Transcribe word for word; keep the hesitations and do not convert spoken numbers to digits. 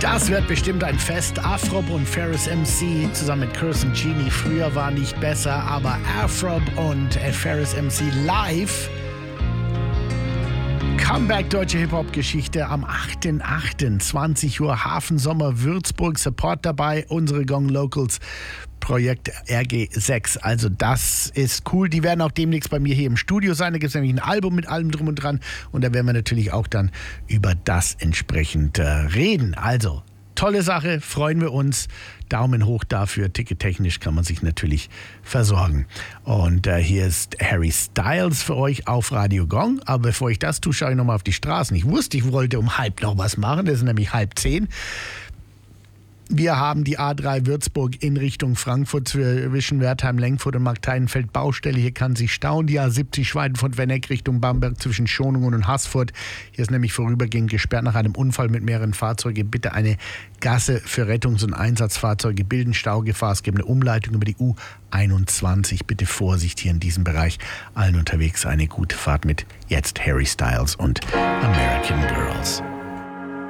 Das wird bestimmt ein Fest. Afrob und Ferris M C zusammen mit Kirsten Genie. Früher war nicht besser, aber Afrob und Ferris M C live. Comeback Deutsche Hip-Hop-Geschichte am achten achten zwanzig Uhr Hafensommer Würzburg. Support dabei, unsere Gong Locals Projekt R G sechs. Also das ist cool. Die werden auch demnächst bei mir hier im Studio sein. Da gibt es nämlich ein Album mit allem drum und dran. Und da werden wir natürlich auch dann über das entsprechend äh, reden. Also tolle Sache, freuen wir uns. Daumen hoch dafür. Tickettechnisch kann man sich natürlich versorgen. Und äh, hier ist Harry Styles für euch auf Radio Gong. Aber bevor ich das tue, schaue ich nochmal auf die Straßen. Ich wusste, ich wollte um halb noch was machen. Das ist nämlich halb zehn. Wir haben die A drei Würzburg in Richtung Frankfurt zwischen Wertheim, Lengfurt und Markteinfeld Baustelle. Hier kann sich stauen. Die A siebzig Schweinfurt-Wenneck Richtung Bamberg zwischen Schonungen und Haßfurt. Hier ist nämlich vorübergehend gesperrt nach einem Unfall mit mehreren Fahrzeugen. Bitte eine Gasse für Rettungs- und Einsatzfahrzeuge bilden Staugefahr. Es gibt eine Umleitung über die U einundzwanzig. Bitte Vorsicht hier in diesem Bereich. Allen unterwegs eine gute Fahrt mit jetzt Harry Styles und American Girls.